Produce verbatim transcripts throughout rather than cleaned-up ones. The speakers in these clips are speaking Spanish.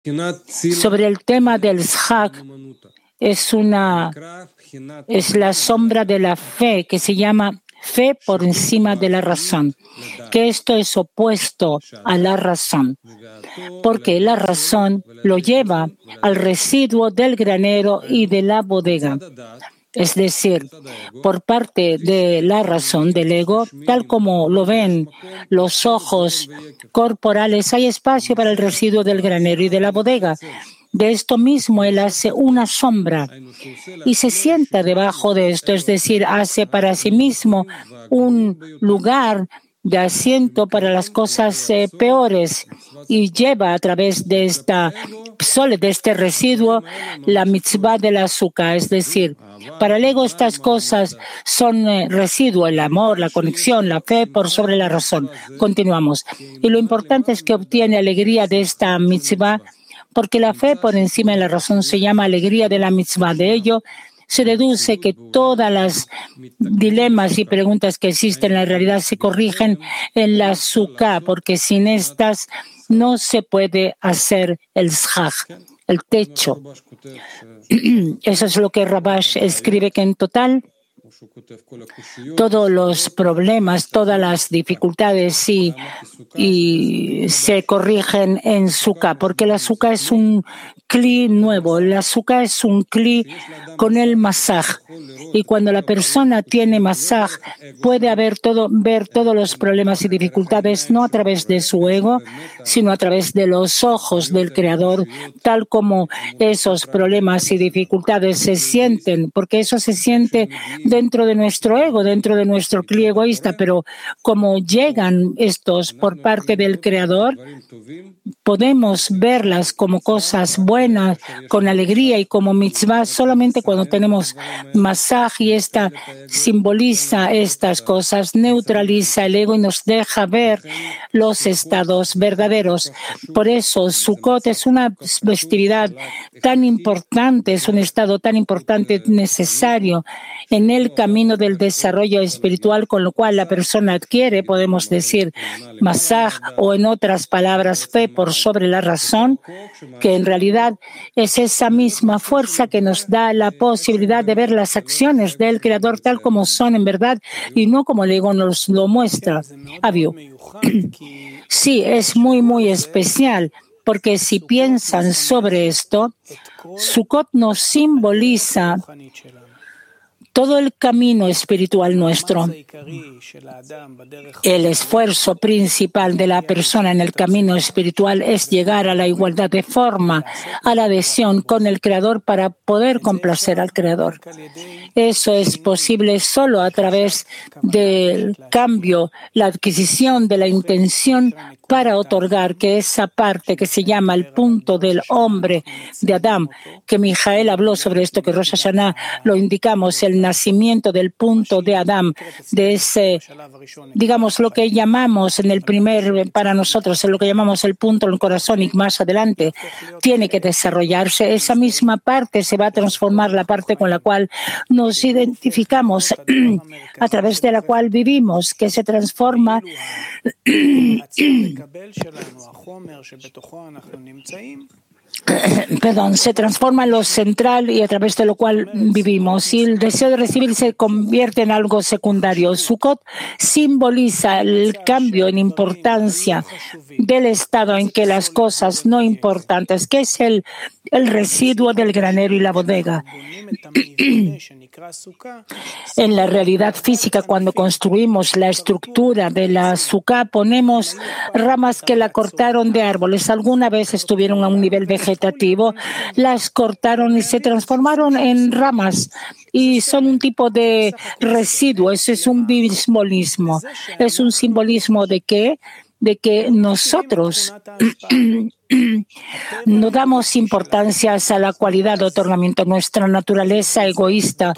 Sobre el tema del Shag, es, una, es la sombra de la fe que se llama fe por encima de la razón, que esto es opuesto a la razón, porque la razón lo lleva al residuo del granero y de la bodega. Es decir, por parte de la razón del ego, tal como lo ven los ojos corporales, hay espacio para el residuo del granero y de la bodega. De esto mismo él hace una sombra y se sienta debajo de esto, es decir, hace para sí mismo un lugar de asiento para las cosas eh, peores y lleva a través de esta solo de este residuo la mitzvah de la azúcar, es decir, para el ego estas cosas son eh, residuo, el amor, la conexión, la fe por sobre la razón. Continuamos. Y lo importante es que obtiene alegría de esta mitzvah, porque la fe por encima de la razón se llama alegría de la mitzvah. De ello se deduce que todas las dilemas y preguntas que existen en la realidad se corrigen en la sukkah, porque sin estas no se puede hacer el shag, el techo. Eso es lo que Rabash escribe, que en total todos los problemas, todas las dificultades y, y se corrigen en Sukkah, porque la Sukkah es un cli nuevo, la Sukkah es un cli con el masaj. Y cuando la persona tiene masaj, puede haber todo, ver todos los problemas y dificultades, no a través de su ego, sino a través de los ojos del Creador, tal como esos problemas y dificultades se sienten, porque eso se siente dentro de nuestro ego, dentro de nuestro cli egoísta, pero como llegan estos por parte del Creador, podemos verlas como cosas buenas, con alegría y como mitzvah solamente cuando tenemos masaj, y esta simboliza estas cosas, neutraliza el ego y nos deja ver los estados verdaderos. Por eso Sukkot es una festividad tan importante, es un estado tan importante, necesario en el camino del desarrollo espiritual, con lo cual la persona adquiere, podemos decir, masaj, o en otras palabras, fe por sobre la razón, que en realidad es esa misma fuerza que nos da la posibilidad de ver las acciones del Creador tal como son en verdad y no como el ego nos lo muestra. Aviu. Sí, es muy, muy especial, porque si piensan sobre esto, Sukkot nos simboliza todo el camino espiritual nuestro. El esfuerzo principal de la persona en el camino espiritual es llegar a la igualdad de forma, a la adhesión con el Creador para poder complacer al Creador. Eso es posible solo a través del cambio, la adquisición de la intención para otorgar que esa parte que se llama el punto del hombre de Adán, que Mijael habló sobre esto, que Rosh Hashanah lo indicamos, el nacimiento del punto de Adán, de ese, digamos, lo que llamamos en el primer, para nosotros, lo que llamamos el punto en el corazón, y más adelante tiene que desarrollarse. Esa misma parte se va a transformar, la parte con la cual nos identificamos, a través de la cual vivimos, que se transforma Perdón, se transforma en lo central y a través de lo cual vivimos. Y el deseo de recibir se convierte en algo secundario. Sukkot simboliza el cambio en importancia del estado en que las cosas no importantes, que es el, el residuo del granero y la bodega. En la realidad física, cuando construimos la estructura de la sukkah, ponemos ramas que la cortaron de árboles. Alguna vez estuvieron a un nivel vegetativo, las cortaron y se transformaron en ramas y son un tipo de residuo. Eso es un simbolismo. Es un simbolismo de qué? De que nosotros no damos importancia a la cualidad de otorgamiento. Nuestra naturaleza egoísta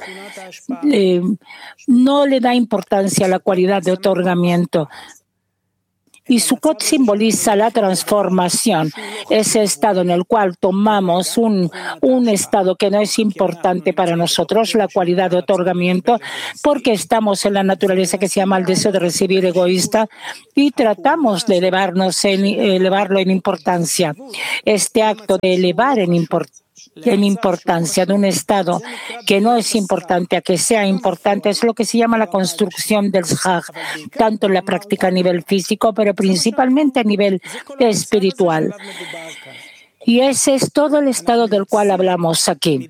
eh, no le da importancia a la cualidad de otorgamiento. Y Sukkot simboliza la transformación, ese estado en el cual tomamos un, un estado que no es importante para nosotros, la cualidad de otorgamiento, porque estamos en la naturaleza que se llama el deseo de recibir egoísta y tratamos de elevarnos en, elevarlo en importancia. Este acto de elevar en importancia en importancia de un estado que no es importante a que sea importante es lo que se llama la construcción del Shach, tanto en la práctica a nivel físico, pero principalmente a nivel espiritual. Y ese es todo el estado del cual hablamos aquí.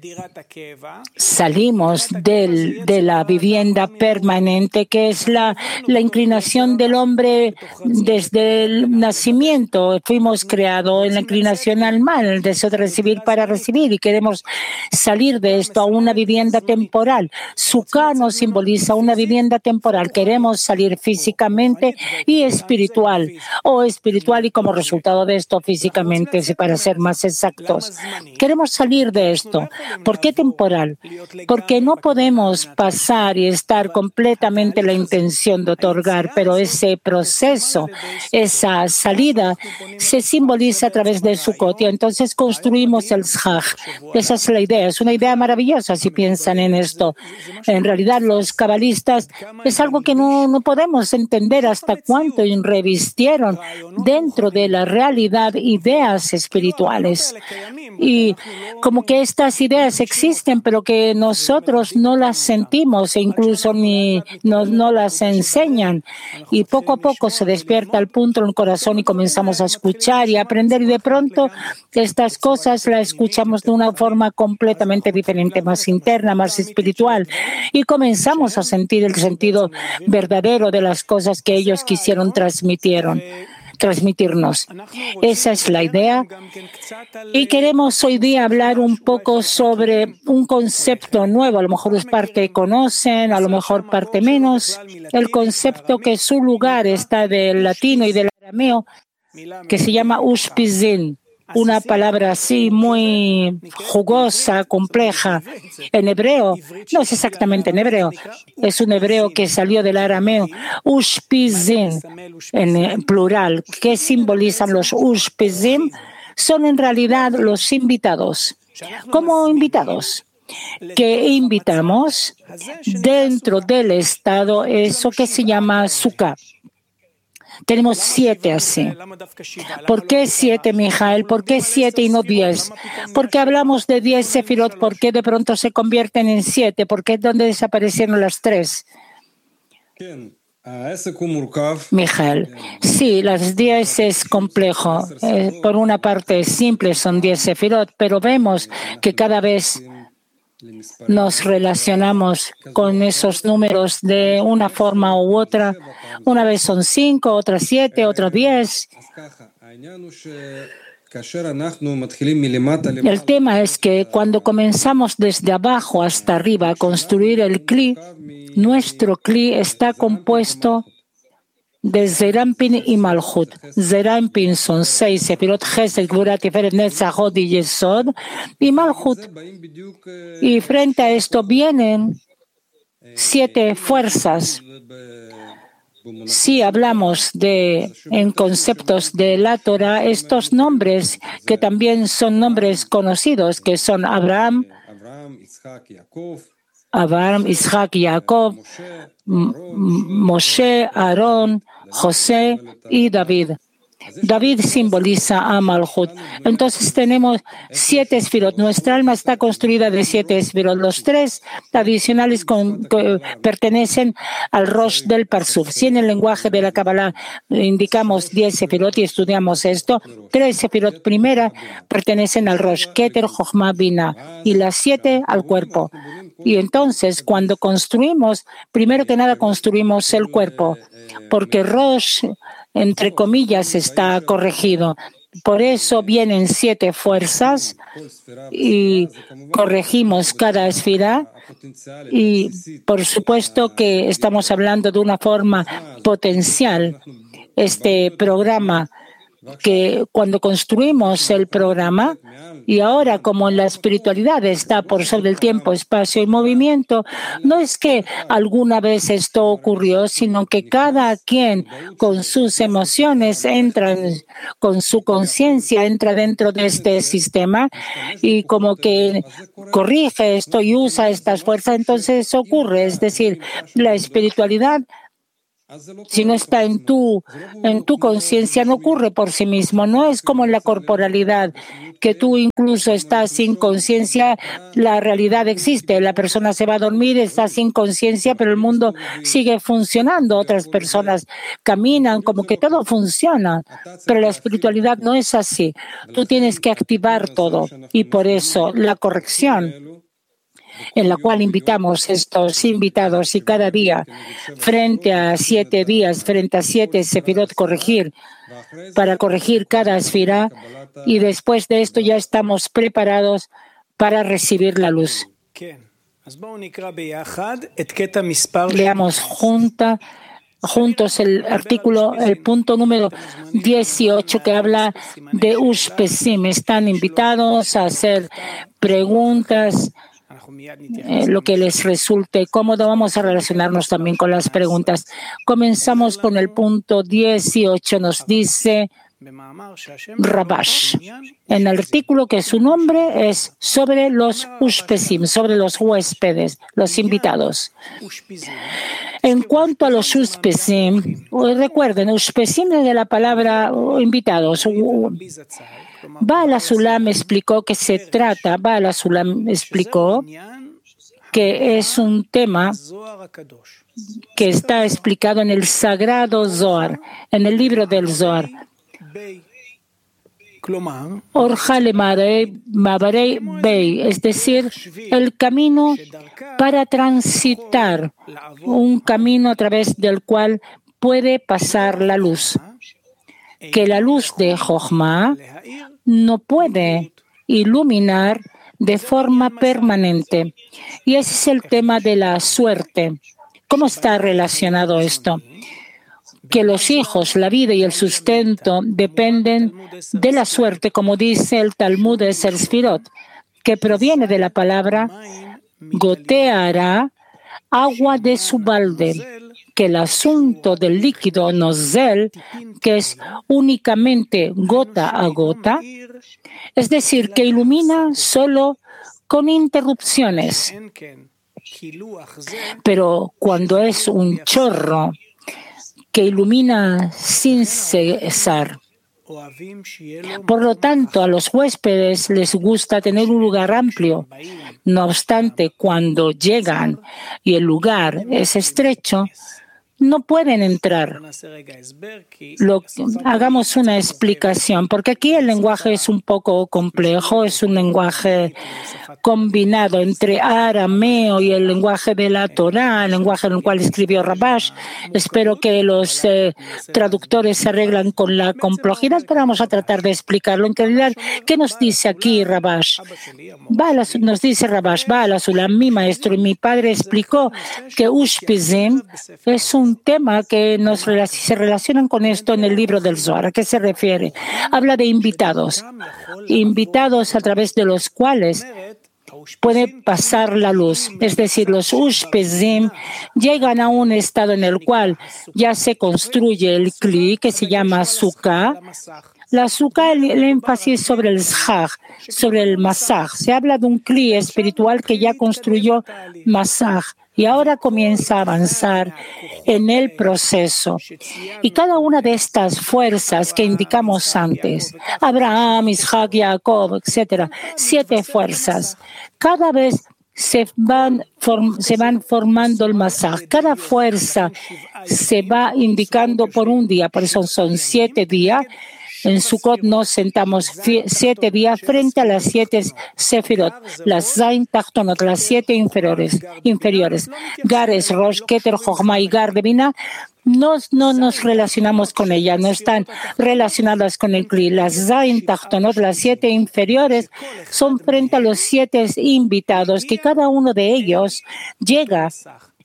Salimos del, de la vivienda permanente, que es la, la inclinación del hombre desde el nacimiento. Fuimos creados en la inclinación al mal, el deseo de recibir para recibir, y queremos salir de esto a una vivienda temporal. Sukkah nos simboliza una vivienda temporal. Queremos salir físicamente y espiritual, o espiritual y como resultado de esto físicamente, para ser más exactos. Queremos salir de esto. ¿Por qué temporal? Porque no podemos pasar y estar completamente en la intención de otorgar, pero ese proceso, esa salida, se simboliza a través del Sukkot. Y entonces construimos el Shach. Esa es la idea. Es una idea maravillosa si piensan en esto. En realidad, los cabalistas es algo que no, no podemos entender hasta cuánto revistieron dentro de la realidad ideas espirituales. Y como que estas ideas existen, pero que nosotros no las sentimos e incluso ni no, no las enseñan. Y poco a poco se despierta el punto en el corazón y comenzamos a escuchar y a aprender. Y de pronto estas cosas las escuchamos de una forma completamente diferente, más interna, más espiritual. Y comenzamos a sentir el sentido verdadero de las cosas que ellos quisieron transmitieron. transmitirnos. Esa es la idea. Y queremos hoy día hablar un poco sobre un concepto nuevo. A lo mejor es parte conocen, a lo mejor parte menos. El concepto que su lugar está del latino y del arameo, que se llama ushpizin. Una palabra así muy jugosa, compleja. En hebreo, no es exactamente en hebreo, es un hebreo que salió del arameo. Ushpizin, en plural. ¿Qué simbolizan los ushpizim? Son en realidad los invitados. ¿Cómo invitados? Que invitamos dentro del estado eso que se llama Sukkah. Tenemos siete así. ¿Por qué siete, Mijael? ¿Por qué siete y no diez? Porque hablamos de diez sefirot. ¿Por qué de pronto se convierten en siete? ¿Por qué dónde desaparecieron las tres? Mijael, sí, las diez es complejo. Eh, por una parte es simple, son diez sefirot, pero vemos que cada vez nos relacionamos con esos números de una forma u otra. Una vez son cinco, otra siete, otra diez. El tema es que cuando comenzamos desde abajo hasta arriba a construir el Kli, nuestro Kli está compuesto de Zerampin y Malchut. Zerampin son seis sefirot, Chesed, Gvura, Tiferet, Netzach, Hod y Yesod, y Malchut. Y frente a esto vienen siete fuerzas. Si hablamos de, en conceptos de la Torah, estos nombres que también son nombres conocidos, que son Abraham, Abraham, Isaac, Jacob, Moshe, Aarón, José y David. David simboliza a Malchut. Entonces tenemos siete esfirot. Nuestra alma está construida de siete esfirot. Los tres adicionales con, que pertenecen al Rosh del Parsuf. Si en el lenguaje de la Kabbalah indicamos diez esfirot y estudiamos esto, tres esfirot primera pertenecen al Rosh, Keter, Jochma, Bina, y las siete al cuerpo. Y entonces cuando construimos, primero que nada construimos el cuerpo, porque Rosh, entre comillas, está corregido. Por eso vienen siete fuerzas y corregimos cada esfera. Y por supuesto que estamos hablando de una forma potencial. Este programa que cuando construimos el programa, y ahora como la espiritualidad está por sobre el tiempo, espacio y movimiento, no es que alguna vez esto ocurrió, sino que cada quien con sus emociones entra, con su conciencia entra dentro de este sistema y como que corrige esto y usa estas fuerzas, entonces eso ocurre. Es decir, la espiritualidad, si no está en tu, en tu conciencia, no ocurre por sí mismo. No es como en la corporalidad, que tú incluso estás sin conciencia, la realidad existe. La persona se va a dormir, está sin conciencia, pero el mundo sigue funcionando. Otras personas caminan, como que todo funciona. Pero la espiritualidad no es así. Tú tienes que activar todo. Y por eso la corrección en la cual invitamos estos invitados y cada día, frente a siete días, frente a siete sefirot, corregir, para corregir cada esfera, y después de esto ya estamos preparados para recibir la luz. Leamos junta, juntos el artículo, el punto número dieciocho, que habla de Ushpesim. Están invitados a hacer preguntas. Eh, lo que les resulte cómodo. Vamos a relacionarnos también con las preguntas. Comenzamos con el punto dieciocho. Nos dice Rabash, en el artículo que su nombre es sobre los Ushpesim, sobre los huéspedes, los invitados. En cuanto a los Ushpesim, recuerden, Ushpesim es de la palabra invitados. Baal HaSulam explicó que se trata, Baal HaSulam explicó que es un tema que está explicado en el sagrado Zohar, en el libro del Zohar. Orjale Mavarei Bey, es decir, el camino para transitar, un camino a través del cual puede pasar la luz. Que la luz de Jochma no puede iluminar de forma permanente. Y ese es el tema de la suerte. ¿Cómo está relacionado esto? Que los hijos, la vida y el sustento dependen de la suerte, como dice el Talmud de Sefer Sfirot, que proviene de la palabra goteará, agua de su balde, que el asunto del líquido nozel, que es únicamente gota a gota, es decir, que ilumina solo con interrupciones. Pero cuando es un chorro que ilumina sin cesar. Por lo tanto, a los huéspedes les gusta tener un lugar amplio. No obstante, cuando llegan y el lugar es estrecho, no pueden entrar. Lo, hagamos una explicación, porque aquí el lenguaje es un poco complejo, es un lenguaje combinado entre arameo y el lenguaje de la Torá, el lenguaje en el cual escribió Rabash. Espero que los eh, traductores se arreglan con la complejidad, pero vamos a tratar de explicarlo. En realidad, ¿qué nos dice aquí Rabash? Baal, nos dice Rabash, Baal HaSulam, mi maestro y mi padre, explicó que Ushpizim es un tema que nos se relacionan con esto en el libro del Zohar. ¿A qué se refiere? Habla de invitados, invitados a través de los cuales puede pasar la luz. Es decir, los Ushpezim llegan a un estado en el cual ya se construye el Kli, que se llama Sukkah. La Sukkah, el, el énfasis sobre el Zhag, sobre el Masaj. Se habla de un Kli espiritual que ya construyó Masaj. Y ahora comienza a avanzar en el proceso. Y cada una de estas fuerzas que indicamos antes, Abraham, Isaac, Jacob, etcétera, siete fuerzas, cada vez se van, form, se van formando el masaj. Cada fuerza se va indicando por un día, por eso son siete días. En Sukkot nos sentamos siete días frente a las siete sefirot, las Zain Tachtonot, las siete inferiores. inferiores. Gar es Rosh, Keter, Jochma y Gar de Binah. No, no nos relacionamos con ella, no están relacionadas con el Kli. Las Zain Tachtonot, las siete inferiores, son frente a los siete invitados, que cada uno de ellos llega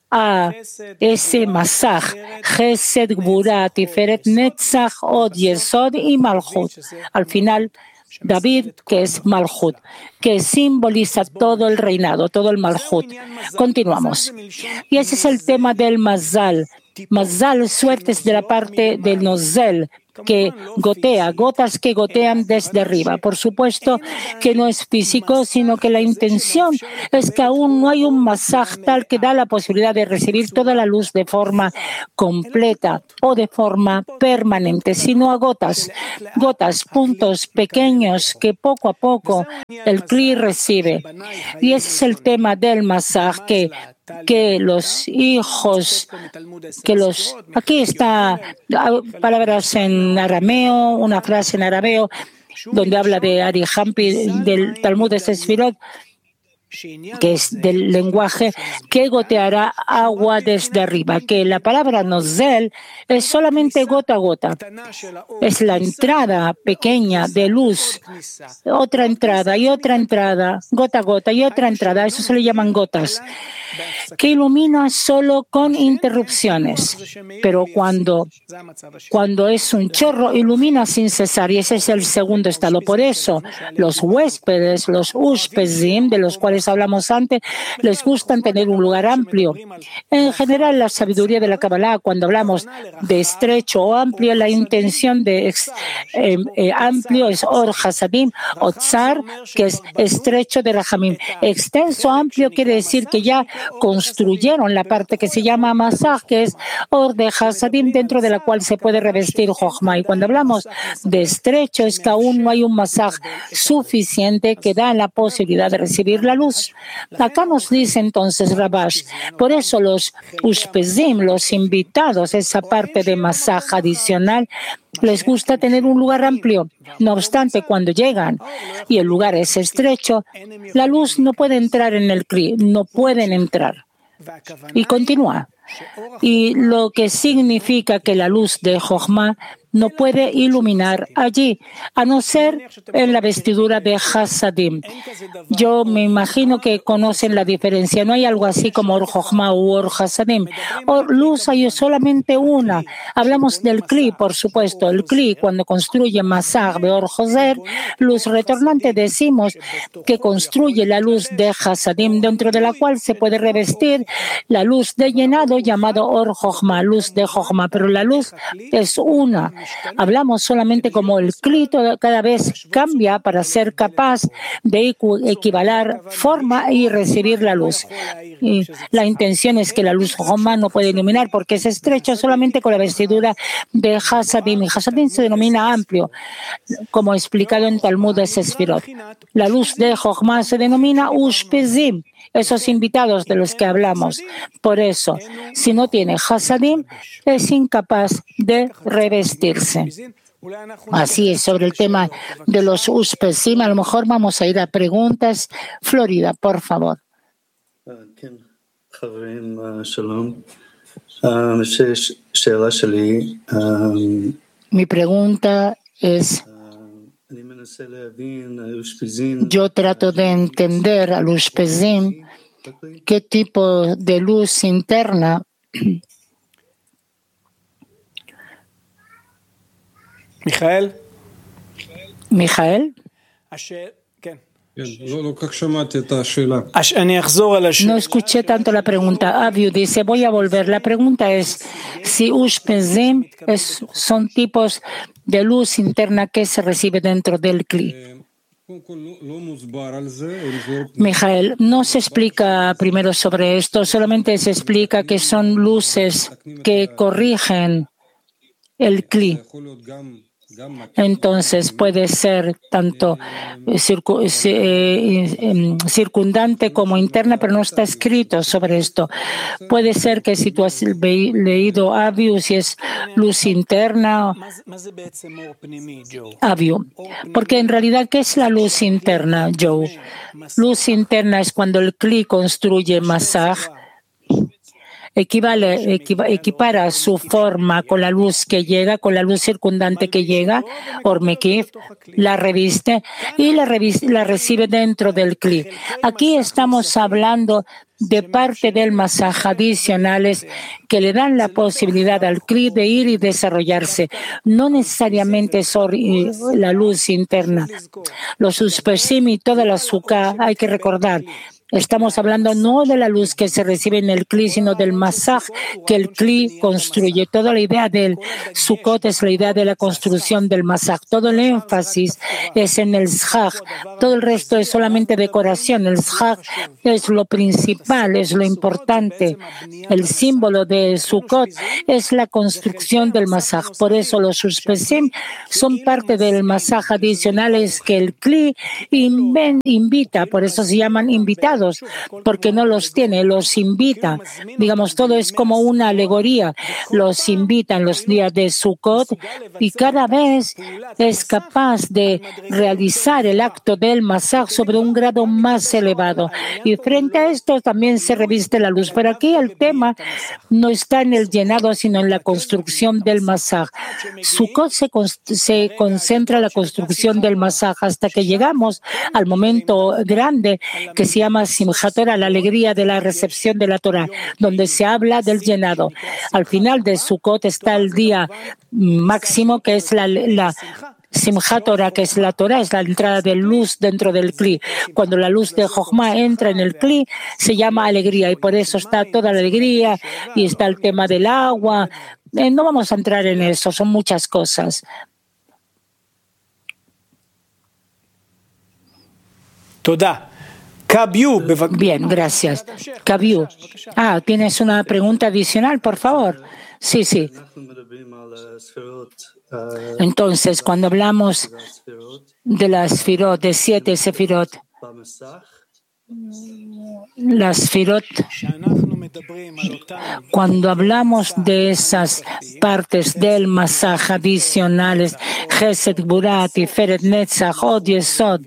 a ese masaj, Gesed, Gvura, Tiferet, Netzach, Od, Yesod y Malchut. Al final, David, que es Malchut, que simboliza todo el reinado, todo el Malchut. Continuamos. Y ese es el tema del Mazal. Mazal, suertes de la parte del Nozel, que gotea, gotas que gotean desde arriba. Por supuesto que no es físico, sino que la intención es que aún no hay un masaj tal que da la posibilidad de recibir toda la luz de forma completa o de forma permanente, sino a gotas, gotas, puntos pequeños que poco a poco el Kli recibe. Y ese es el tema del masaj, que que los hijos, que los, aquí está palabras en arameo, una frase en arameo, donde habla de Ari Hampi, del Talmud de Sefirot, que es del lenguaje, que goteará agua desde arriba, que la palabra nozel es solamente gota a gota. Es la entrada pequeña de luz, otra entrada y otra entrada, gota a gota y otra entrada, eso se le llaman gotas, que ilumina solo con interrupciones. Pero cuando, cuando es un chorro, ilumina sin cesar, y ese es el segundo estado. Por eso, los huéspedes, los ushpezim, de los cuales hablamos antes, les gustan tener un lugar amplio. En general, la sabiduría de la Kabbalah, cuando hablamos de estrecho o amplio, la intención de eh, eh, amplio es Or Hasadim, o Tzar, que es estrecho de Rahamim. Extenso, amplio, quiere decir que ya construyeron la parte que se llama Masaj, que es Or de Hasadim, dentro de la cual se puede revestir Jochma. Y cuando hablamos de estrecho, es que aún no hay un Masaj suficiente que da la posibilidad de recibir la luz. Acá nos dice entonces Rabash, por eso los ushpezim, los invitados, esa parte de Masaj adicional, les gusta tener un lugar amplio. No obstante, cuando llegan y el lugar es estrecho, la luz no puede entrar en el Kli, no pueden entrar. Y continúa. Y lo que significa que la luz de Jochma no puede iluminar allí, a no ser en la vestidura de Hasadim. Yo me imagino que conocen la diferencia. No hay algo así como Or Jochma u Or Hasadim. Or luz hay solamente una. Hablamos del Kli, por supuesto. El Kli, cuando construye Masaj de Or Joser, luz retornante, decimos que construye la luz de Hasadim, dentro de la cual se puede revestir la luz de llenado llamado Or Jochma, luz de Jochma. Pero la luz es una. Hablamos solamente como el Kli cada vez cambia para ser capaz de equivaler forma y recibir la luz. Y la intención es que la luz Jochma no puede iluminar porque es estrecha solamente con la vestidura de Hasadim. Y Hasadim se denomina amplio, como explicado en Talmud de Sefirot. La luz de Jochma se denomina Ushpezim, esos invitados de los que hablamos. Por eso, si no tiene Hasadim, es incapaz de revestirse. Así es, sobre el tema de los Ushpezim, a lo mejor vamos a ir a preguntas. Florida, por favor. Mi pregunta es, yo trato de entender al Ushpezim qué tipo de luz interna Mijael. Mijael. No escuché tanto la pregunta. Aviu dice, voy a volver. La pregunta es si Ushpezim es, son tipos de luz interna que se recibe dentro del Kli. Mijael, no se explica primero sobre esto, solamente se explica que son luces que corrigen el Kli. Entonces puede ser tanto circu eh, circundante como interna, pero no está escrito sobre esto. Puede ser que si tú has leído Aviu, si es luz interna, Aviu. Porque en realidad, ¿qué es la luz interna, Joe? Luz interna es cuando el Kli construye Masaj, equivale, equipara su forma con la luz que llega, con la luz circundante que llega, Ormekif, la reviste y la, reviste, la recibe dentro del Kli. Aquí estamos hablando de parte del masaj adicionales que le dan la posibilidad al Kli de ir y desarrollarse. No necesariamente es la luz interna. Los Ushpesim y toda la Sukkah hay que recordar. Estamos hablando no de la luz que se recibe en el Kli, sino del masaj que el Kli construye. Toda la idea del Sukkot es la idea de la construcción del masaj. Todo el énfasis es en el Shach. Todo el resto es solamente decoración. El Shach es lo principal, es lo importante. El símbolo de Sukkot es la construcción del masaj. Por eso los Ushpesim son parte del masaj adicionales que el Kli invita. Por eso se llaman invitados, porque no los tiene, los invita. Digamos, todo es como una alegoría. Los invita en los días de Sukkot y cada vez es capaz de realizar el acto del masaj sobre un grado más elevado. Y frente a esto también se reviste la luz. Pero aquí el tema no está en el llenado, sino en la construcción del masaj. Sukkot se, se concentra en la construcción del masaj hasta que llegamos al momento grande que se llama Simchat Torah, la alegría de la recepción de la Torah, donde se habla del llenado. Al final de Sukkot está el día máximo, que es la, la Simchat Torah, que es la Torah, es la entrada de luz dentro del Kli. Cuando la luz de Jochma entra en el Kli, se llama alegría, y por eso está toda la alegría, y está el tema del agua. Eh, no vamos a entrar en eso, son muchas cosas. Toda. Bien, gracias. Kabiu. Ah, ¿tienes una pregunta adicional, por favor? Sí, sí. Entonces, cuando hablamos de las Sefirot, de siete Sefirot, las Sefirot, cuando hablamos de esas partes del masaj adicionales, Chesed, Gvura, Tiferet, Netzach, Od, Yesod,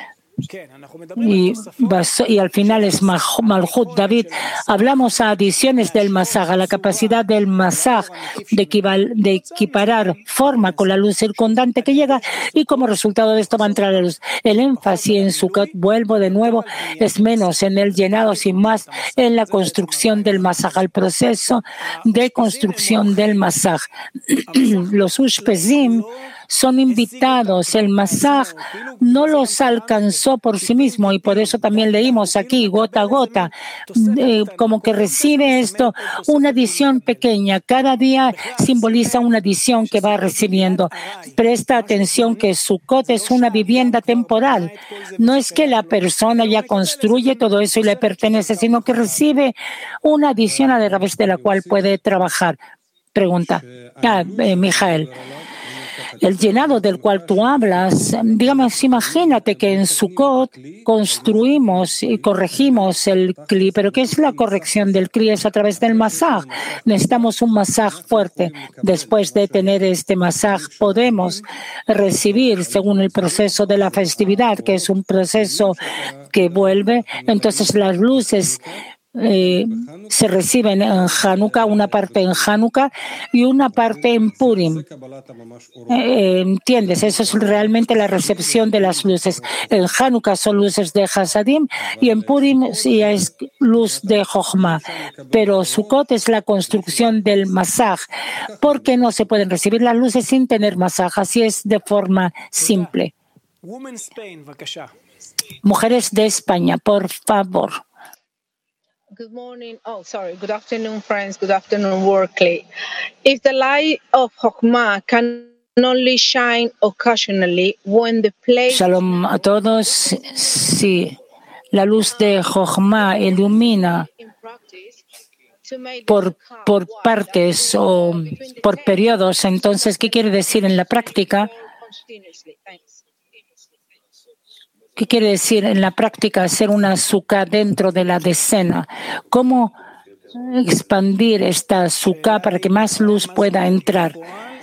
Y, y al final es Malhut David, hablamos a adiciones del masaj, a la capacidad del masaj de, de equiparar forma con la luz circundante que llega, y como resultado de esto va a entrar la luz. El énfasis en Sukkot, vuelvo de nuevo, es menos en el llenado, sin más en la construcción del masaj, al proceso de construcción del masaj. Los Ushpesim son invitados. El masaj no los alcanzó por sí mismo, y por eso también leímos aquí, gota a gota, eh, como que recibe esto, una adición pequeña. Cada día simboliza una adición que va recibiendo. Presta atención que Sukkot es una vivienda temporal. No es que la persona ya construye todo eso y le pertenece, sino que recibe una adición a través de la cual puede trabajar. Pregunta. Ah, eh, Mijael. El llenado del cual tú hablas, digamos, imagínate que en Sukkot construimos y corregimos el Kli, pero ¿qué es la corrección del Kli? Es a través del masaj. Necesitamos un masaj fuerte. Después de tener este masaj, podemos recibir, según el proceso de la festividad, que es un proceso que vuelve, entonces las luces Eh, se reciben en Hanukkah, una parte en Hanukkah y una parte en Purim. Eh, ¿Entiendes? Eso es realmente la recepción de las luces. En Hanukkah son luces de Hasadim y en Purim sí es luz de Jochma. Pero Sukkot es la construcción del masaj, porque no se pueden recibir las luces sin tener masaj. Así es de forma simple. Mujeres de España, por favor. Good morning. Oh, sorry. Good afternoon, friends. Good afternoon, Workley. If the light of Chokhmah can only shine occasionally when the place... Shalom a todos. Sí, la luz de Chokhmah ilumina por, por partes o por periodos. Entonces, ¿qué quiere decir en la práctica? ¿Qué quiere decir en la práctica hacer una sukkah dentro de la decena? ¿Cómo expandir esta sukkah para que más luz pueda entrar?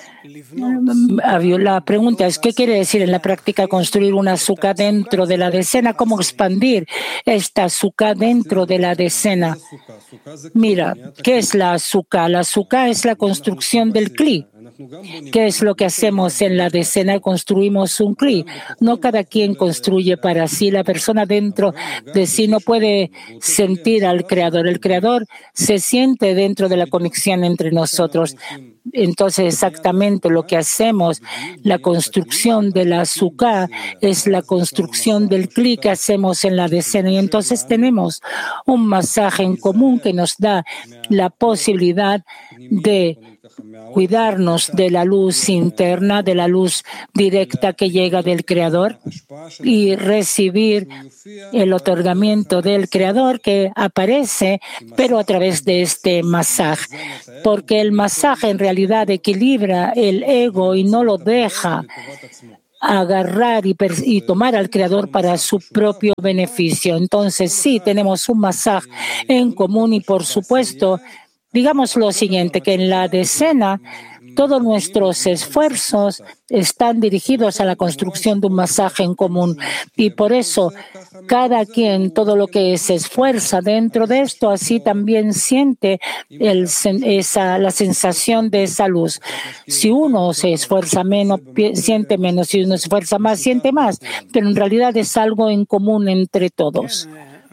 La pregunta es, ¿qué quiere decir en la práctica construir una sukkah dentro de la decena? ¿Cómo expandir esta sukkah dentro de la decena? Mira, ¿qué es la sukkah? La sukkah es la construcción del Kli. ¿Qué es lo que hacemos en la decena? Construimos un Kli. No cada quien construye para sí. La persona dentro de sí no puede sentir al Creador. El Creador se siente dentro de la conexión entre nosotros. Entonces, exactamente lo que hacemos, la construcción de la Sukkah es la construcción del Kli que hacemos en la decena. Y entonces tenemos un masaje en común que nos da la posibilidad de cuidarnos de la luz interna, de la luz directa que llega del Creador y recibir el otorgamiento del Creador que aparece, pero a través de este masaje. Porque el masaje en realidad equilibra el ego y no lo deja agarrar y, y tomar al Creador para su propio beneficio. Entonces, sí, tenemos un masaje en común y, por supuesto, digamos lo siguiente, que en la decena todos nuestros esfuerzos están dirigidos a la construcción de un masaje en común y por eso cada quien, todo lo que se esfuerza dentro de esto, así también siente el, esa, la sensación de esa luz. Si uno se esfuerza menos, siente menos, si uno se esfuerza más, siente más, pero en realidad es algo en común entre todos.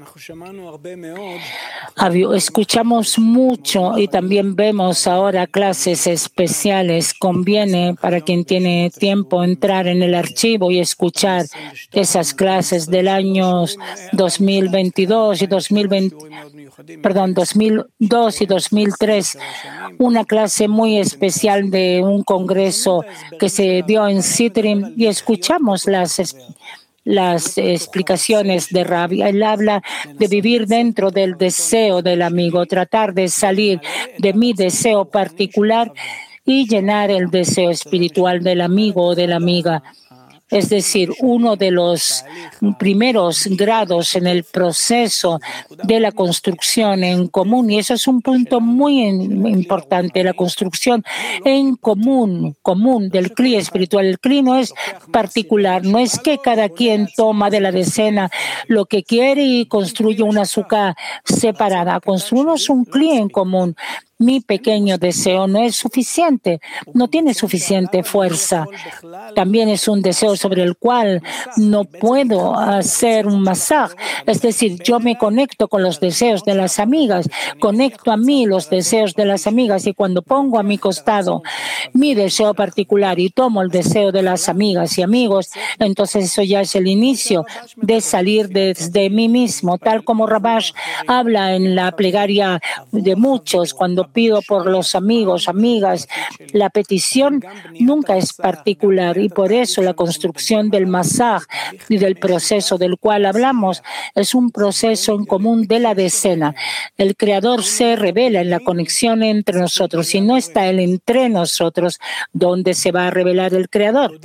Escuchamos mucho y también vemos ahora clases especiales. Conviene para quien tiene tiempo entrar en el archivo y escuchar esas clases del año dos mil veintidós y dos mil veinte, perdón, dos mil dos y dos mil tres. Una clase muy especial de un congreso que se dio en Sitrim y escuchamos las las explicaciones de Rabbi. Él habla de vivir dentro del deseo del amigo, tratar de salir de mi deseo particular y llenar el deseo espiritual del amigo o de la amiga. Es decir, uno de los primeros grados en el proceso de la construcción en común, y eso es un punto muy importante, la construcción en común, común del Kli espiritual. El Kli no es particular, no es que cada quien toma de la decena lo que quiere y construye una Sukkah separada. Construimos un Kli en común. Mi pequeño deseo no es suficiente, no tiene suficiente fuerza. También es un deseo sobre el cual no puedo hacer un masaje. Es decir, yo me conecto con los deseos de las amigas, conecto a mí los deseos de las amigas y cuando pongo a mi costado mi deseo particular y tomo el deseo de las amigas y amigos, entonces eso ya es el inicio de salir desde mí mismo, tal como Rabash habla en la plegaria de muchos cuando pido por los amigos, amigas. La petición nunca es particular y por eso la construcción del masaje y del proceso del cual hablamos es un proceso en común de la decena. El Creador se revela en la conexión entre nosotros. Si no está Él entre nosotros, ¿dónde se va a revelar el Creador?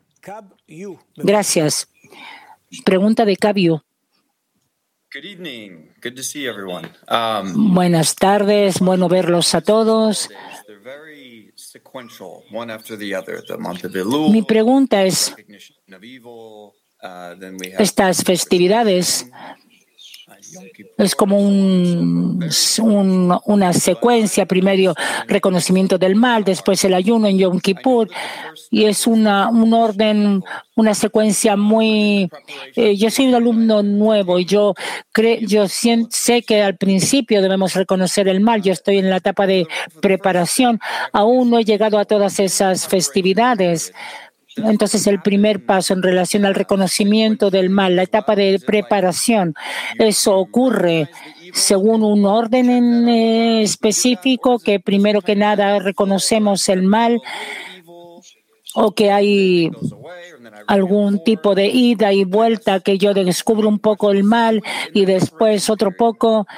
Gracias. Pregunta de Kabiu. Good evening. Good to see everyone. Um, Buenas tardes, bueno verlos a todos. they're very sequential, one after the other. The month of Elul, Mi pregunta es, recognition of evil, uh, then we have estas festividades es como un, un, una secuencia, primero reconocimiento del mal, después el ayuno en Yom Kippur, y es una, un orden, una secuencia muy... Eh, yo soy un alumno nuevo y yo, cre, yo sé que al principio debemos reconocer el mal, yo estoy en la etapa de preparación, aún no he llegado a todas esas festividades. Entonces, el primer paso en relación al reconocimiento del mal, la etapa de preparación, eso ocurre según un orden en, eh, específico, que primero que nada reconocemos el mal o que hay algún tipo de ida y vuelta, que yo descubro un poco el mal y después otro poco.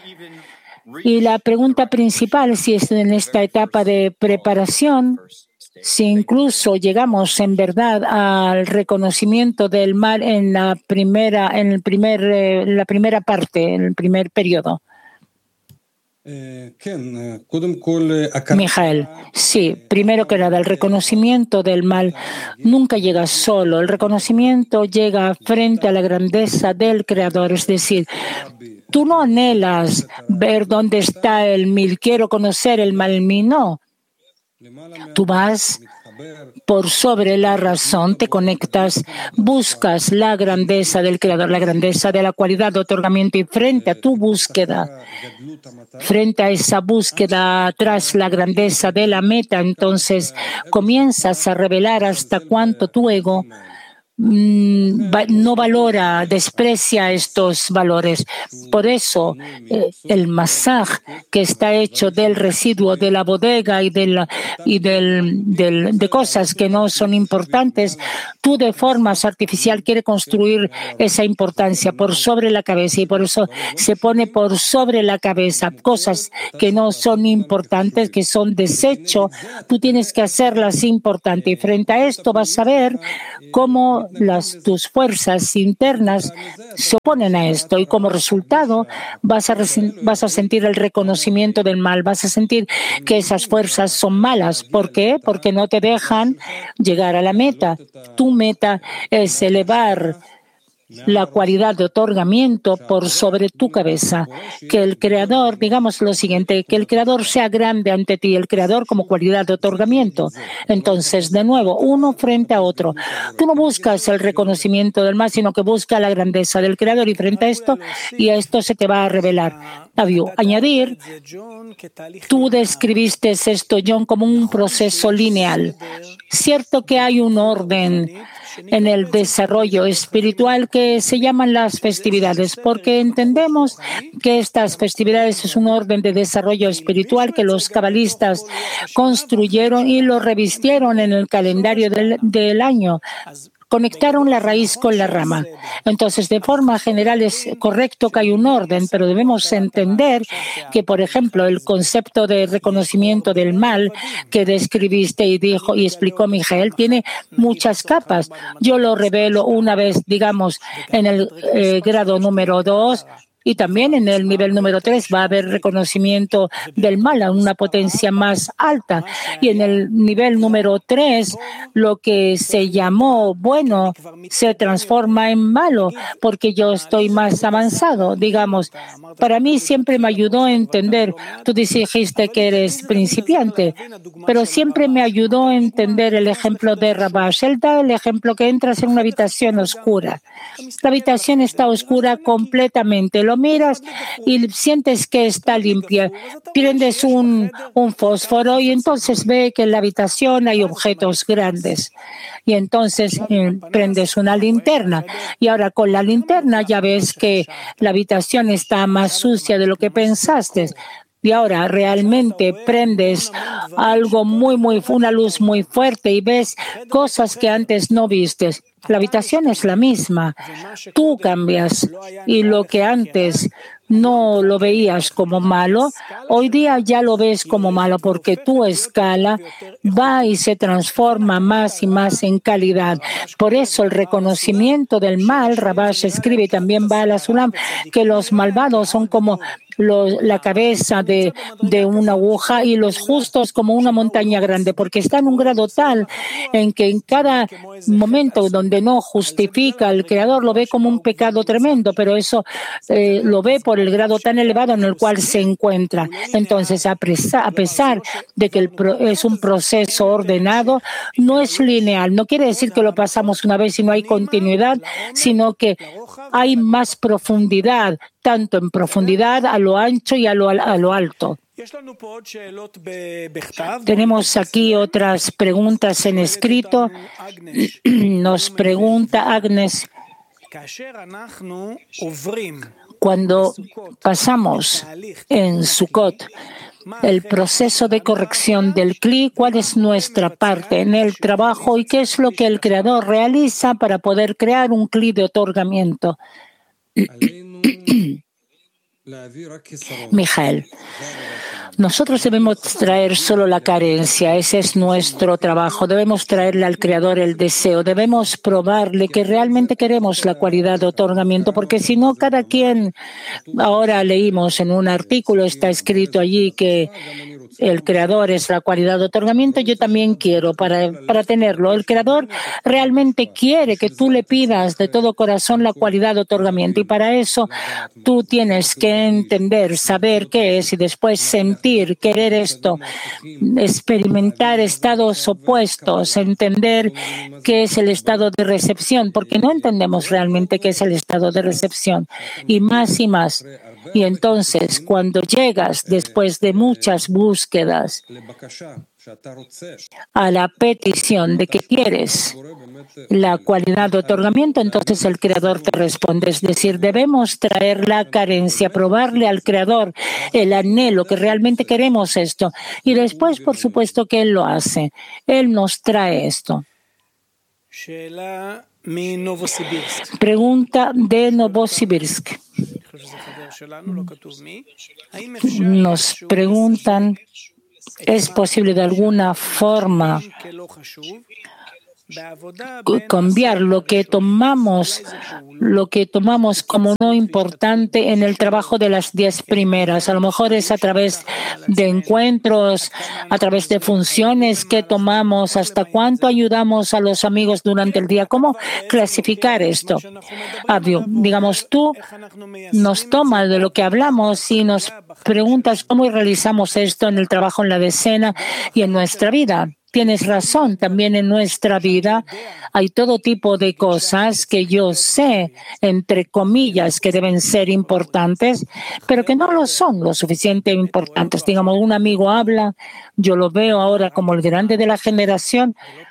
Y la pregunta principal, si es en esta etapa de preparación, si incluso llegamos en verdad al reconocimiento del mal en la primera, en el primer, eh, la primera parte, en el primer periodo. Mijael, sí, primero que nada, el reconocimiento del mal nunca llega solo. El reconocimiento llega frente a la grandeza del Creador, es decir, tú no anhelas ver dónde está el mal, quiero conocer el mal en mí, no. Tú vas por sobre la razón, te conectas, buscas la grandeza del Creador, la grandeza de la cualidad de otorgamiento, y frente a tu búsqueda, frente a esa búsqueda tras la grandeza de la meta, entonces comienzas a revelar hasta cuánto tu ego no valora, desprecia estos valores. Por eso eh, el masaj que está hecho del residuo de la bodega y, de, la, y del, del, de cosas que no son importantes, tú de forma artificial quieres construir esa importancia por sobre la cabeza, y por eso se pone por sobre la cabeza cosas que no son importantes, que son desecho. Tú tienes que hacerlas importantes, y frente a esto vas a ver cómo Las, tus fuerzas internas se oponen a esto, y como resultado vas a, vas a sentir el reconocimiento del mal, vas a sentir que esas fuerzas son malas. ¿Por qué? Porque no te dejan llegar a la meta. Tu meta es elevar la cualidad de otorgamiento por sobre tu cabeza. Que el Creador, digamos lo siguiente, que el Creador sea grande ante ti, el Creador como cualidad de otorgamiento. Entonces, de nuevo, uno frente a otro. Tú no buscas el reconocimiento del mal, sino que buscas la grandeza del Creador, y frente a esto, y a esto se te va a revelar. Aviu, añadir, tú describiste esto, John, como un proceso lineal. Cierto que hay un orden en el desarrollo espiritual que se llaman las festividades, porque entendemos que estas festividades es un orden de desarrollo espiritual que los cabalistas construyeron y lo revistieron en el calendario del, del año. Conectaron la raíz con la rama. Entonces, de forma general es correcto que hay un orden, pero debemos entender que, por ejemplo, el concepto de reconocimiento del mal que describiste y dijo y explicó Mijael tiene muchas capas. Yo lo revelo una vez, digamos, en el eh, grado número dos. Y también en el nivel número tres va a haber reconocimiento del mal a una potencia más alta. Y en el nivel número tres, lo que se llamó bueno se transforma en malo porque yo estoy más avanzado, digamos. Para mí siempre me ayudó a entender, tú dijiste que eres principiante, pero siempre me ayudó a entender el ejemplo de Rabash. Él da el ejemplo que entras en una habitación oscura. La habitación está oscura completamente. Lo miras y sientes que está limpia. Prendes un, un fósforo y entonces ve que en la habitación hay objetos grandes. Y entonces eh, prendes una linterna. Y ahora con la linterna ya ves que la habitación está más sucia de lo que pensaste. Y ahora realmente prendes algo muy, muy, una luz muy fuerte y ves cosas que antes no vistes. La habitación es la misma. Tú cambias y lo que antes no lo veías como malo, hoy día ya lo ves como malo porque tu escala va y se transforma más y más en calidad. Por eso el reconocimiento del mal, Rabash escribe y también va a la Sulam, que los malvados son como Los, la cabeza de, de una aguja y los justos como una montaña grande, porque está en un grado tal en que en cada momento donde no justifica el Creador lo ve como un pecado tremendo, pero eso eh, lo ve por el grado tan elevado en el cual se encuentra. Entonces, a pesar, a pesar de que el pro, es un proceso ordenado, no es lineal. No quiere decir que lo pasamos una vez y no hay continuidad, sino que hay más profundidad, tanto en profundidad, a lo ancho y a lo, a lo alto. Tenemos aquí otras preguntas en escrito. Nos pregunta Agnes, cuando pasamos en Sukkot el proceso de corrección del Kli, ¿cuál es nuestra parte en el trabajo y qué es lo que el Creador realiza para poder crear un Kli de otorgamiento? Mijael, nosotros debemos traer solo la carencia, ese es nuestro trabajo. Debemos traerle al Creador el deseo, debemos probarle que realmente queremos la cualidad de otorgamiento, porque si no, cada quien, ahora leímos en un artículo, está escrito allí que el Creador es la cualidad de otorgamiento, yo también quiero para, para tenerlo. El Creador realmente quiere que tú le pidas de todo corazón la cualidad de otorgamiento y para eso tú tienes que entender, saber qué es y después sentir, querer esto, experimentar estados opuestos, entender qué es el estado de recepción, porque no entendemos realmente qué es el estado de recepción y más y más. Y entonces, cuando llegas después de muchas búsquedas a la petición de que quieres la cualidad de otorgamiento, entonces el Creador te responde. Es decir, debemos traer la carencia, probarle al Creador el anhelo, que realmente queremos esto. Y después, por supuesto, que Él lo hace. Él nos trae esto. Pregunta de Novosibirsk. Nos preguntan, ¿es posible de alguna forma cambiar lo que tomamos, lo que tomamos como no importante en el trabajo de las diez primeras? A lo mejor es a través de encuentros, a través de funciones que tomamos, hasta cuánto ayudamos a los amigos durante el día. ¿Cómo clasificar esto? Obvio, digamos, tú nos tomas de lo que hablamos y nos preguntas cómo realizamos esto en el trabajo en la decena y en nuestra vida. Tienes razón, también en nuestra vida hay todo tipo de cosas que yo sé, entre comillas, que deben ser importantes, pero que no lo son lo suficiente importantes. Digamos, un amigo habla, yo lo veo ahora como el grande de la generación,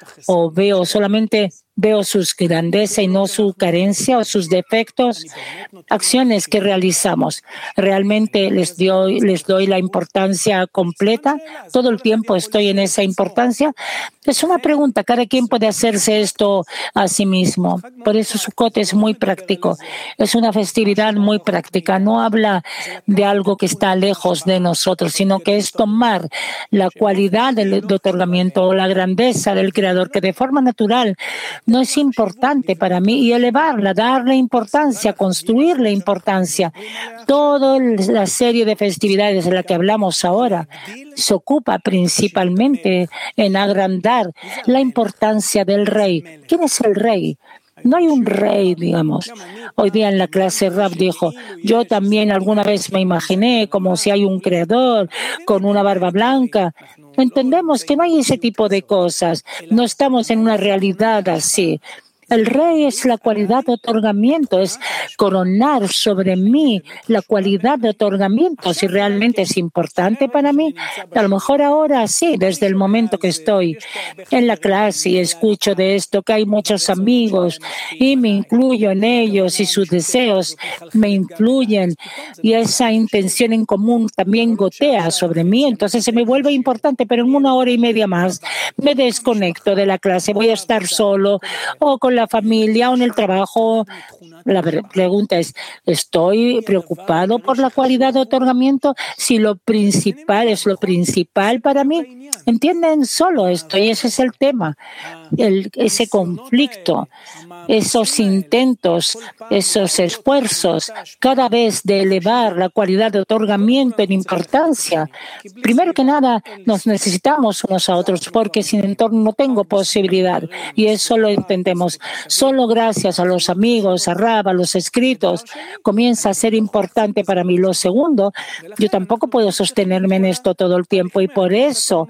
o veo solamente veo sus grandeza y no su carencia o sus defectos, acciones que realizamos. ¿Realmente les doy, les doy la importancia completa? ¿Todo el tiempo estoy en esa importancia? Es una pregunta. Cada quien puede hacerse esto a sí mismo. Por eso Sukkot es muy práctico. Es una festividad muy práctica. No habla de algo que está lejos de nosotros, sino que es tomar la cualidad del de otorgamiento o la grandeza del Creador, que de forma natural no es importante para mí, y elevarla, darle importancia, construirle importancia. Toda la serie de festividades de la que hablamos ahora se ocupa principalmente en agrandar la importancia del rey. ¿Quién es el rey? No hay un rey, digamos. Hoy día en la clase Rab dijo, yo también alguna vez me imaginé como si hay un creador con una barba blanca. Entendemos que no hay ese tipo de cosas. No estamos en una realidad así. El rey es la cualidad de otorgamiento, es coronar sobre mí la cualidad de otorgamiento. Si realmente es importante para mí, a lo mejor ahora sí, desde el momento que estoy en la clase y escucho de esto, que hay muchos amigos y me incluyo en ellos y sus deseos me influyen y esa intención en común también gotea sobre mí, entonces se me vuelve importante, pero en una hora y media más me desconecto de la clase, voy a estar solo o con la familia o en el trabajo. La pregunta es, ¿estoy preocupado por la cualidad de otorgamiento? Si lo principal es lo principal para mí. ¿Entienden? Solo esto, y ese es el tema. El, ese conflicto, esos intentos, esos esfuerzos, cada vez de elevar la cualidad de otorgamiento en importancia. Primero que nada, nos necesitamos unos a otros, porque sin entorno no tengo posibilidad, y eso lo entendemos. Solo gracias a los amigos, a Rab, a los escritos, comienza a ser importante para mí. Lo segundo, yo tampoco puedo sostenerme en esto todo el tiempo, y por eso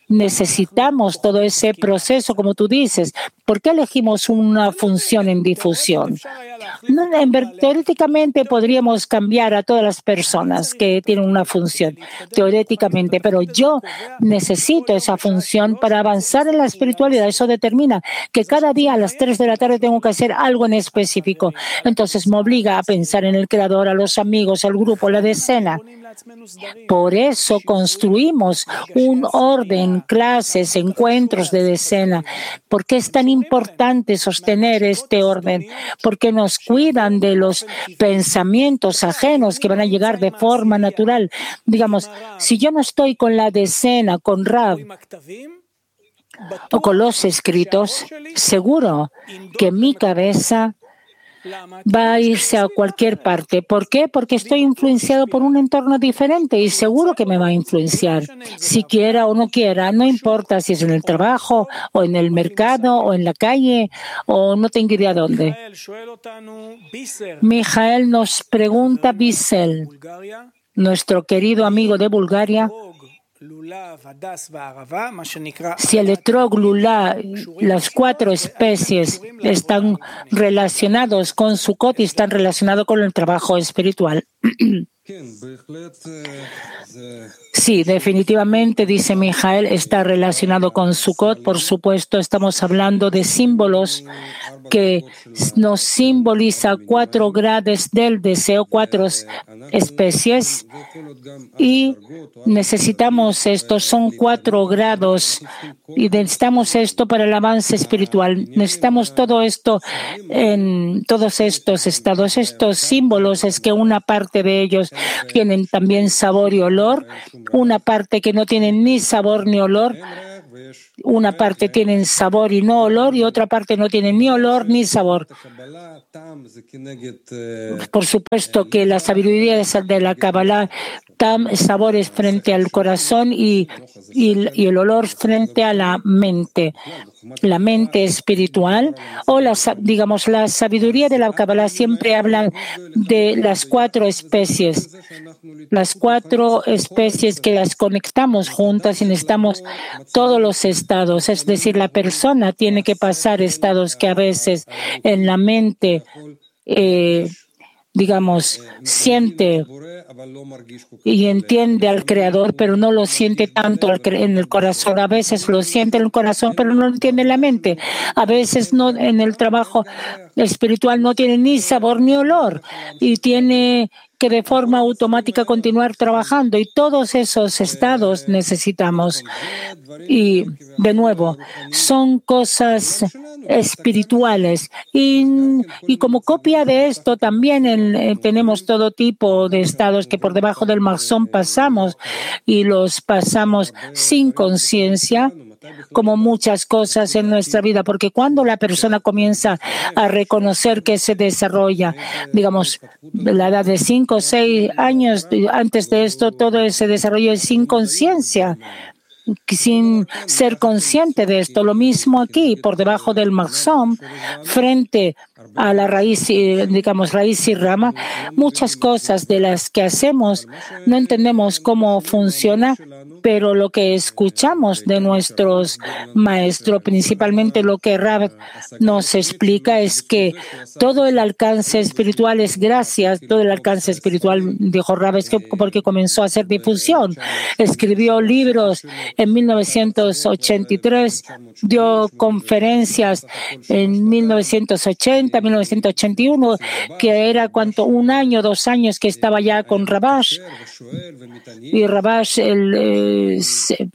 necesitamos todo ese proceso, como tú dices. ¿Por qué elegimos una función en difusión? No, en ver, teóricamente podríamos cambiar a todas las personas que tienen una función, teóricamente, pero yo necesito esa función para avanzar en la espiritualidad. Eso determina que cada día a las tres de la tarde tengo que hacer algo en específico. Entonces me obliga a pensar en el Creador, a los amigos, al grupo, la decena. Por eso construimos un orden, clases, encuentros de decena. ¿Por qué es tan importante sostener este orden? Porque nos cuidan de los pensamientos ajenos que van a llegar de forma natural. Digamos, si yo no estoy con la decena, con Rab o con los escritos, seguro que mi cabeza va a irse a cualquier parte. ¿Por qué? Porque estoy influenciado por un entorno diferente y seguro que me va a influenciar, si quiera o no quiera. No importa si es en el trabajo o en el mercado o en la calle o no tengo idea dónde. Mijael nos pregunta, Bissell, nuestro querido amigo de Bulgaria, si el etrog, lulá, las cuatro especies están relacionados con Sukkot y están relacionados con el trabajo espiritual. Sí, definitivamente, dice Mijael, está relacionado con Sukkot. Por supuesto, estamos hablando de símbolos que nos simboliza cuatro grados del deseo, cuatro especies, y necesitamos esto, son cuatro grados, y necesitamos esto para el avance espiritual. Necesitamos todo esto en todos estos estados. Estos símbolos es que una parte de ellos tienen también sabor y olor, una parte que no tienen ni sabor ni olor, una parte tienen sabor y no olor y otra parte no tiene ni olor ni sabor. Por supuesto que la sabiduría de la Kabbalah, tam, sabores frente al corazón y, y, y el olor frente a la mente. La mente espiritual o la, digamos, la sabiduría de la Kabbalah siempre habla de las cuatro especies, las cuatro especies que las conectamos juntas y necesitamos todos los estados. Es decir, la persona tiene que pasar estados que a veces en la mente eh, digamos, siente y entiende al Creador, pero no lo siente tanto en el corazón. A veces lo siente en el corazón, pero no lo entiende en la mente. A veces no, en el trabajo espiritual no tiene ni sabor ni olor y tiene que de forma automática continuar trabajando, y todos esos estados necesitamos. Y de nuevo, son cosas espirituales. Y, y como copia de esto, también en, eh, tenemos todo tipo de estados que por debajo del Mahzón pasamos y los pasamos sin conciencia, como muchas cosas en nuestra vida, porque cuando la persona comienza a reconocer que se desarrolla, digamos, la edad de cinco o seis años, antes de esto, todo ese desarrollo es sin conciencia, sin ser consciente de esto. Lo mismo aquí, por debajo del Mahzón, frente a la raíz, digamos, raíz y rama, muchas cosas de las que hacemos no entendemos cómo funciona, pero lo que escuchamos de nuestros maestros, principalmente lo que Rab nos explica, es que todo el alcance espiritual es gracias, todo el alcance espiritual, dijo Rab, es que porque comenzó a hacer difusión, escribió libros en mil novecientos ochenta y tres, dio conferencias en mil novecientos ochenta, mil novecientos ochenta y uno, que era cuanto un año, dos años que estaba ya con Rabash, y Rabash el, eh, se,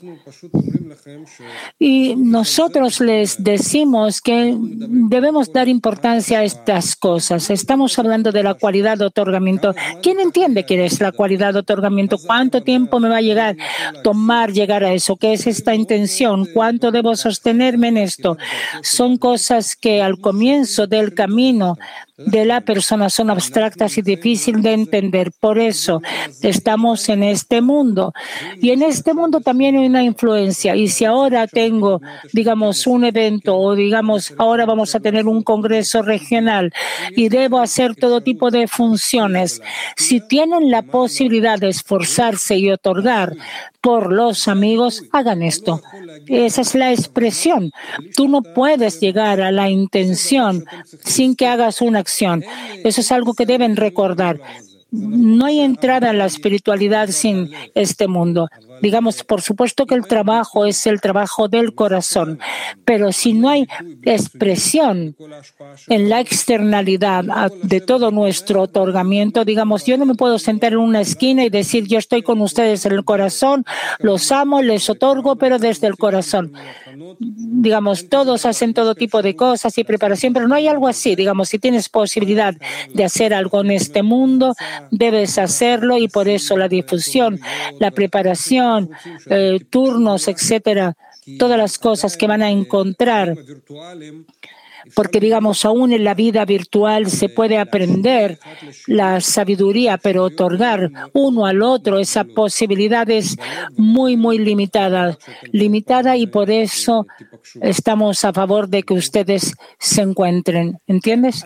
y nosotros les decimos que debemos dar importancia a estas cosas. Estamos hablando de la cualidad de otorgamiento. ¿Quién entiende qué es la cualidad de otorgamiento? ¿Cuánto tiempo me va a llegar tomar llegar a eso? ¿Qué es esta intención? ¿Cuánto debo sostenerme en esto? Son cosas que al comienzo del camino de la persona son abstractas y difíciles de entender. Por eso estamos en este mundo. Y en este mundo también hay una influencia. Y si ahora tengo, digamos, un evento o, digamos, ahora vamos a tener un congreso regional y debo hacer todo tipo de funciones, si tienen la posibilidad de esforzarse y otorgar por los amigos, hagan esto. Esa es la expresión. Tú no puedes llegar a la intención sin que hagas una acción. Eso es algo que deben recordar. No hay entrada en la espiritualidad sin este mundo. Digamos, por supuesto que el trabajo es el trabajo del corazón, pero si no hay expresión en la externalidad de todo nuestro otorgamiento, digamos, yo no me puedo sentar en una esquina y decir yo estoy con ustedes en el corazón, los amo, les otorgo, pero desde el corazón. Digamos, todos hacen todo tipo de cosas y preparación, pero no hay algo así. Digamos, si tienes posibilidad de hacer algo en este mundo, debes hacerlo, y por eso la difusión, la preparación, eh, turnos, etcétera, todas las cosas que van a encontrar porque digamos, aún en la vida virtual se puede aprender la sabiduría, pero otorgar uno al otro esa posibilidad es muy, muy limitada, limitada y por eso estamos a favor de que ustedes se encuentren. ¿Entiendes?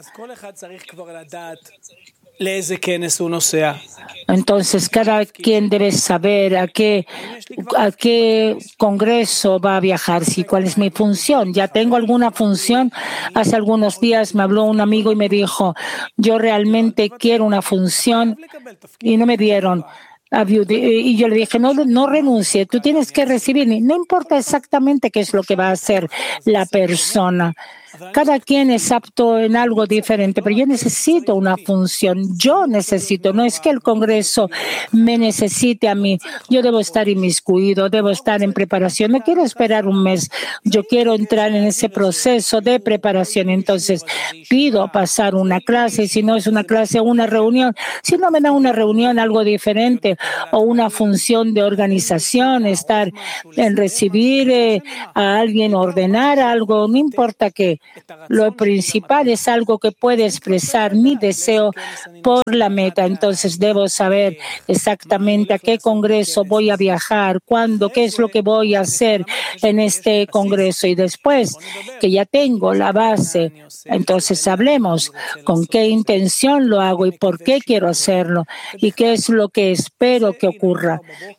Entonces, cada quien debe saber a qué, a qué congreso va a viajar, si cuál es mi función. Ya tengo alguna función. Hace algunos días me habló un amigo y me dijo, yo realmente quiero una función y no me dieron. Y yo le dije, no, no renuncie, tú tienes que recibir. No importa exactamente qué es lo que va a hacer la persona. Cada quien es apto en algo diferente, pero yo necesito una función. Yo necesito, no es que el Congreso me necesite a mí. Yo debo estar inmiscuido, debo estar en preparación. No quiero esperar un mes. Yo quiero entrar en ese proceso de preparación. Entonces, pido pasar una clase, y si no es una clase, una reunión. Si no me da una reunión, algo diferente, o una función de organización, estar en recibir eh, a alguien, ordenar algo, no importa qué. Lo principal es algo que puede expresar mi deseo por la meta. Entonces debo saber exactamente a qué congreso voy a viajar, cuándo, qué es lo que voy a hacer en este congreso. Y después que ya tengo la base, entonces hablemos con qué intención lo hago y por qué quiero hacerlo y qué es lo que espero que ocurra.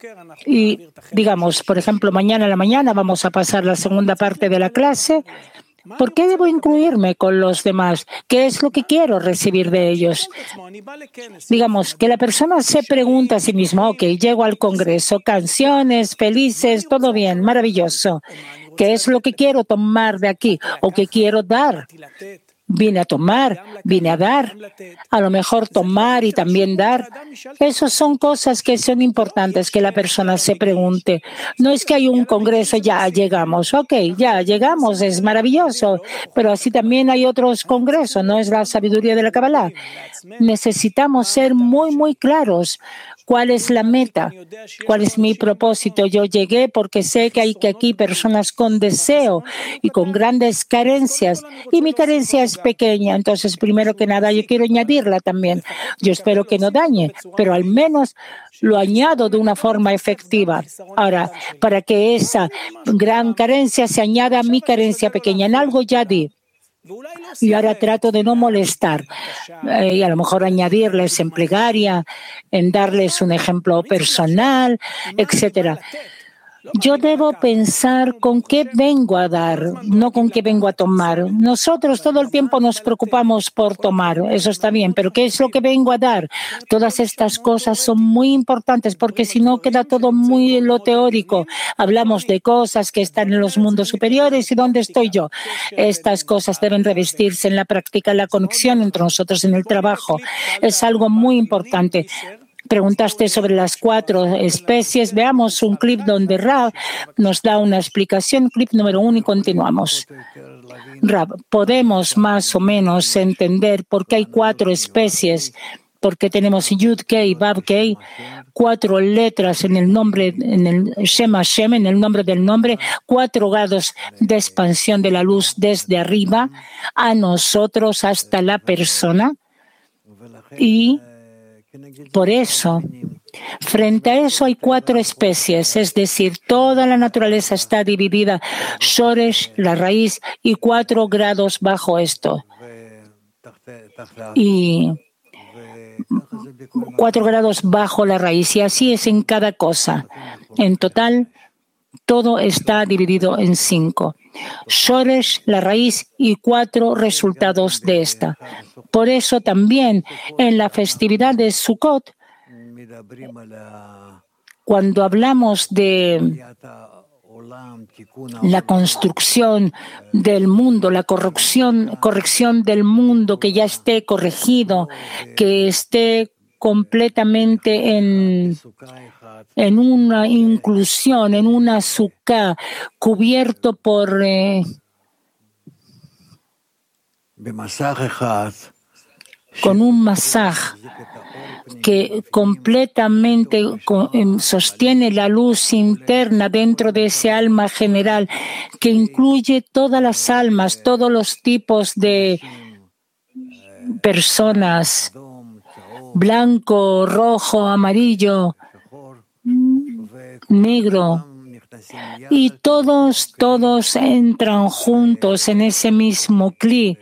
Y digamos, por ejemplo, mañana a la mañana vamos a pasar la segunda parte de la clase. ¿Por qué debo incluirme con los demás? ¿Qué es lo que quiero recibir de ellos? Digamos, que la persona se pregunta a sí misma, ok, llego al Congreso, canciones, felices, todo bien, maravilloso. ¿Qué es lo que quiero tomar de aquí o qué quiero dar? Vine a tomar, vine a dar, a lo mejor tomar y también dar. Esas son cosas que son importantes que la persona se pregunte. No es que hay un congreso, ya llegamos, ok, ya llegamos, es maravilloso, pero así también hay otros congresos, no es la sabiduría de la Kabbalah. Necesitamos ser muy, muy claros. ¿Cuál es la meta? ¿Cuál es mi propósito? Yo llegué porque sé que hay que aquí personas con deseo y con grandes carencias y mi carencia es pequeña. Entonces, primero que nada, yo quiero añadirla también. Yo espero que no dañe, pero al menos lo añado de una forma efectiva. Ahora, para que esa gran carencia se añada a mi carencia pequeña, en algo ya di. Y ahora trato de no molestar eh, y a lo mejor añadirles en plegaria, en darles un ejemplo personal, etcétera. Yo debo pensar con qué vengo a dar, no con qué vengo a tomar. Nosotros todo el tiempo nos preocupamos por tomar, eso está bien, pero ¿qué es lo que vengo a dar? Todas estas cosas son muy importantes porque si no queda todo muy en lo teórico. Hablamos de cosas que están en los mundos superiores y ¿dónde estoy yo? Estas cosas deben revestirse en la práctica, en la conexión entre nosotros, en el trabajo. Es algo muy importante. Preguntaste sobre las cuatro especies. Veamos un clip donde Rab nos da una explicación. Clip número uno y continuamos. Rab, podemos más o menos entender por qué hay cuatro especies, porque tenemos Yud Kei, Vav Kei, cuatro letras en el nombre, en el Shem Hashem, en el nombre del nombre, cuatro grados de expansión de la luz desde arriba a nosotros hasta la persona. Y por eso, frente a eso hay cuatro especies, es decir, toda la naturaleza está dividida, Shoresh, la raíz, y cuatro grados bajo esto. Y cuatro grados bajo la raíz, y así es en cada cosa. En total, todo está dividido en cinco. Shoresh, la raíz, y cuatro resultados de esta. Por eso también en la festividad de Sukkot, cuando hablamos de la construcción del mundo, la corrección, corrección del mundo, que ya esté corregido, que esté completamente en, en una inclusión, en una sukkah, cubierto por eh, con un masaj que completamente sostiene la luz interna dentro de ese alma general, que incluye todas las almas, todos los tipos de personas, blanco, rojo, amarillo, negro, y todos, todos entran juntos en ese mismo cli,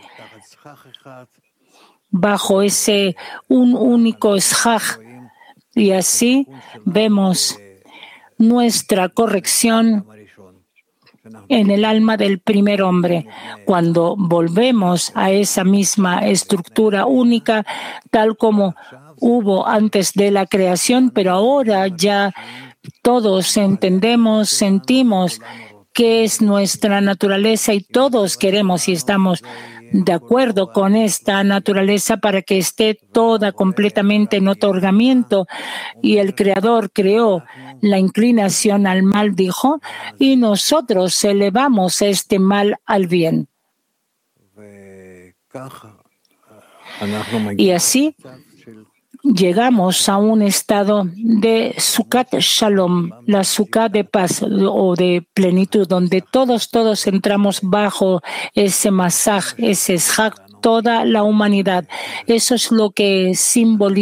bajo ese un único shaj, y así vemos nuestra corrección en el alma del primer hombre, cuando volvemos a esa misma estructura única, tal como hubo antes de la creación, pero ahora ya todos entendemos, sentimos qué es nuestra naturaleza y todos queremos y estamos de acuerdo con esta naturaleza para que esté toda completamente en otorgamiento. Y el Creador creó la inclinación al mal, dijo, y nosotros elevamos este mal al bien. Y así llegamos a un estado de Sukkot Shalom, la Sukkah de paz o de plenitud, donde todos, todos entramos bajo ese masaj, ese shaj, toda la humanidad. Eso es lo que simboliza